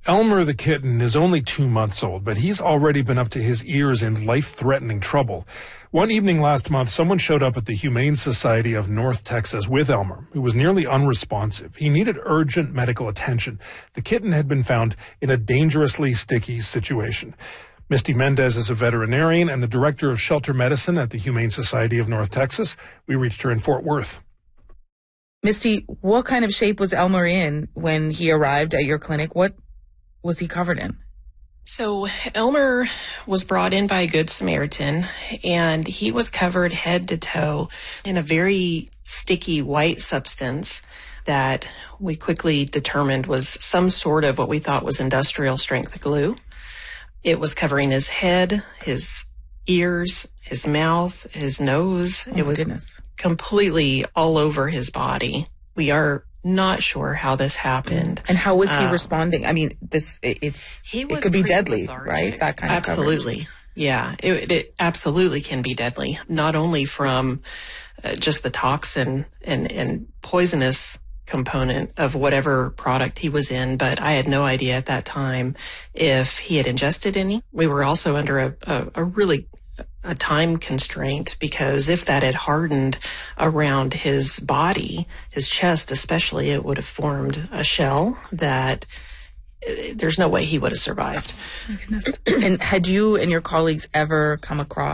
Elmer the kitten is only 2 months old, but he's already been up to his ears in life-threatening trouble. One evening last month, someone showed up at the Humane Society of North Texas with Elmer, who was nearly unresponsive. He needed urgent medical attention. The kitten had been found in a dangerously sticky situation. Misty Mendez is a veterinarian and the director of shelter medicine at the Humane Society of North Texas. We reached her in Fort Worth. Misty, what kind of shape was Elmer in when he arrived at your clinic? What was he covered in? So Elmer was brought in by a Good Samaritan, and he was covered head to toe in a very sticky white substance that we quickly determined was some sort of what we thought was industrial strength glue. It was covering his head, his ears, his mouth, his nose. Oh, it was completely all over his body. We are not sure how this happened. And how was he responding? I mean, it could be deadly, lethargic. Right? That kind of absolutely. Coverage. Yeah, it absolutely can be deadly, not only from just the toxin and poisonous component of whatever product he was in, but I had no idea at that time if he had ingested any. We were also under a time constraint, because if that had hardened around his body, his chest especially, it would have formed a shell that there's no way he would have survived. Oh my goodness. And had you and your colleagues ever come across